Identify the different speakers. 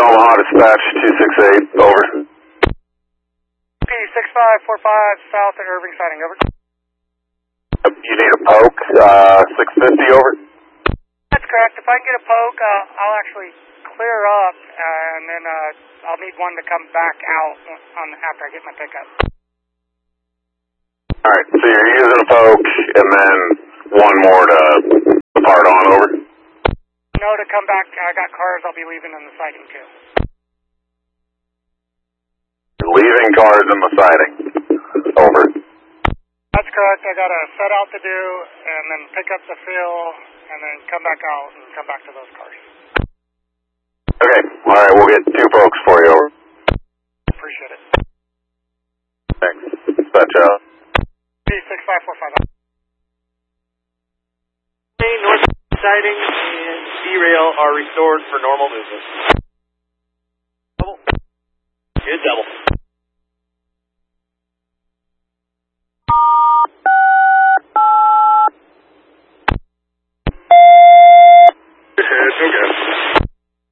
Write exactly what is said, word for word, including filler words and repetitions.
Speaker 1: Omaha Dispatch two six eight, over.
Speaker 2: P six five four five, south of Irving sighting, over.
Speaker 1: You need a poke, uh, six fifty, over.
Speaker 2: That's correct. If I can get a poke, uh, I'll actually clear up, uh, and then uh, I'll need one to come back out on after I get my pickup.
Speaker 1: Alright, so you're using a poke, and then one more to depart on, over.
Speaker 2: No, to come back, I got cars I'll be leaving in the sighting too.
Speaker 1: You're leaving cars in the siding, over.
Speaker 2: That's correct. I got a set out to do, and then pick up the fill, and then come back out and come back to those cars.
Speaker 1: Okay, alright, we'll get two pokes for you, over.
Speaker 2: Appreciate it.
Speaker 1: Thanks. Dispatch out.
Speaker 2: P six five four five.
Speaker 3: North sighting and derail are restored for normal movement. Double. Good double.
Speaker 1: It's okay.